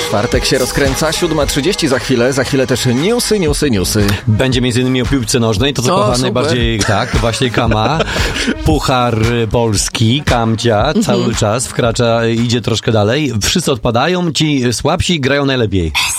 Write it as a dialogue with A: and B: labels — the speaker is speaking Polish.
A: Czwartek się rozkręca, 7:30 za chwilę też newsy.
B: Będzie m.in. o piłce nożnej, to co kocha
A: super.
B: najbardziej, tak, to właśnie Kama. Puchar Polski, Kamcia cały czas wkracza, idzie troszkę dalej. Wszyscy odpadają, ci słabsi grają najlepiej.